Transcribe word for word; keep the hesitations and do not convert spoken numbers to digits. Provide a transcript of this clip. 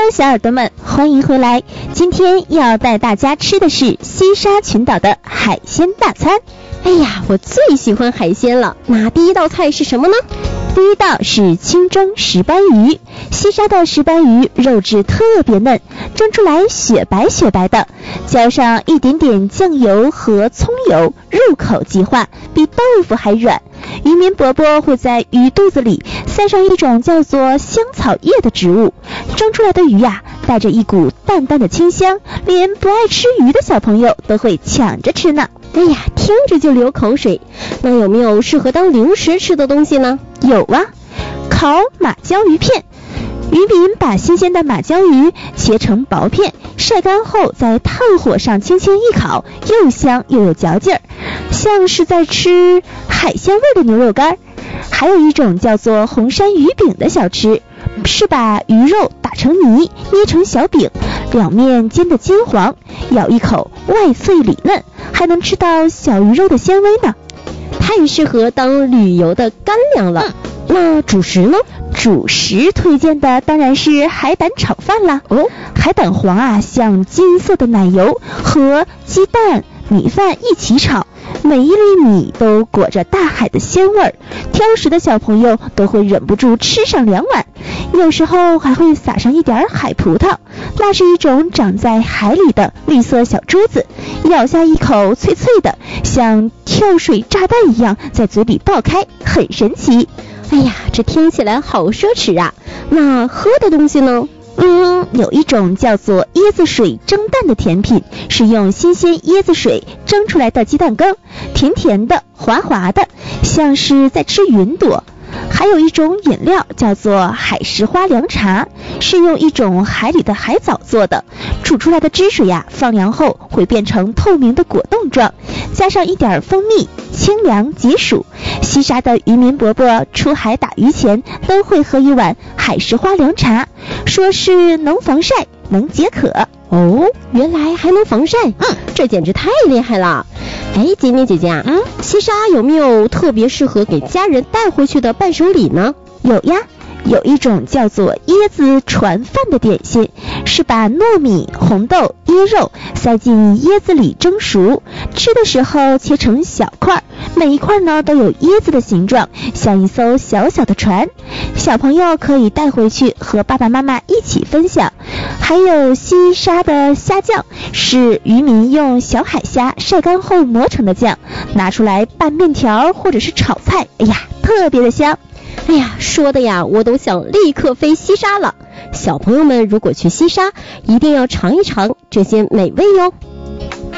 小耳朵们，欢迎回来。今天要带大家吃的是西沙群岛的海鲜大餐。 哎呀，我最喜欢海鲜了。那第一道菜是什么呢？ 第一道是清蒸石斑鱼。西沙的石斑鱼肉质特别嫩，蒸出来雪白雪白的，浇上一点点酱油和葱油，入口即化，比豆腐还软。渔民伯伯会在鱼肚子里塞上一种叫做香草叶的植物，蒸出来的鱼啊，带着一股淡淡的清香，连不爱吃鱼的小朋友都会抢着吃呢。 哎呀，听着就流口水。那有没有适合当零食吃的东西呢？ 有啊，烤马鲛鱼片。渔民把新鲜的马鲛鱼切成薄片，晒干后在炭火上轻轻一烤，又香又有嚼劲儿，像是在吃海鲜味的牛肉干。还有一种叫做红山鱼饼的小吃，是把鱼肉打成泥，捏成小饼，两面煎得金黄，咬一口外脆里嫩，还能吃到小鱼肉的纤维呢。 太适合当旅游的干粮了。嗯，那主食呢？ 主食推荐的当然是海胆炒饭啦。哦，海胆黄啊，像金色的奶油和鸡蛋、米饭一起炒，每一粒米都裹着大海的鲜味儿，挑食的小朋友都会忍不住吃上两碗，有时候还会撒上一点海葡萄，那是一种长在海里的绿色小珠子，咬下一口脆脆的，像跳水炸弹一样在嘴里爆开，很神奇。 哎呀，这听起来好奢侈啊。那喝的东西呢？ 嗯，有一种叫做椰子水蒸蛋的甜品，是用新鲜椰子水蒸出来的鸡蛋羹，甜甜的滑滑的，像是在吃云朵。还有一种饮料叫做海石花凉茶，是用一种海里的海藻做的，煮出来的汁水呀、啊，放凉后会变成透明的果冻状，加上一点蜂蜜，清凉解暑。西沙的渔民伯伯出海打鱼前都会喝一碗海石花凉茶，说是能防晒能解渴。 哦，原来还能防晒，嗯，这简直太厉害了。哎，吉米姐姐啊，嗯，西沙有没有特别适合给家人带回去的伴手礼呢？ 有呀，有一种叫做椰子船饭的点心，是把糯米、红豆、椰肉塞进椰子里蒸熟，吃的时候切成小块，每一块呢都有椰子的形状，像一艘小小的船，小朋友可以带回去和爸爸妈妈一起分享。还有西沙的虾酱，是渔民用小海虾晒干后磨成的酱，拿出来拌面条或者是炒菜，哎呀，特别的香。 哎呀，说的呀，我都想立刻飞西沙了。小朋友们如果去西沙，一定要尝一尝这些美味哟。